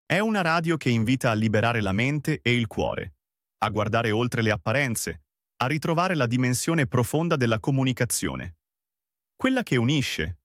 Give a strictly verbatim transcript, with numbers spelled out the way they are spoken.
È una radio che invita a liberare la mente e il cuore, a guardare oltre le apparenze, a ritrovare la dimensione profonda della comunicazione, quella che unisce,